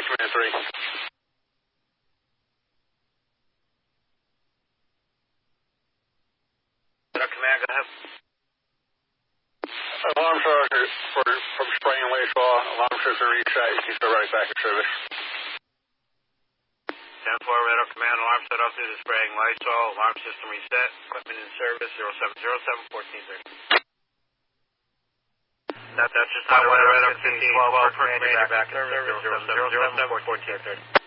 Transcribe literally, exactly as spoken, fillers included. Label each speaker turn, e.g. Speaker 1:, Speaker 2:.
Speaker 1: morning, Command three. Command, go ahead. Alarm sergeant for, from spraying Lacewell. Alarm system reset. You can go right back in service. ten four, Radar Command. Alarm set off due to spraying Lysol. Alarm system reset. Equipment in service. zero seven zero seven, fourteen thirty. That, that's just how Radar fifteen twelve. Command, back in service. zero seven zero seven, fourteen thirty.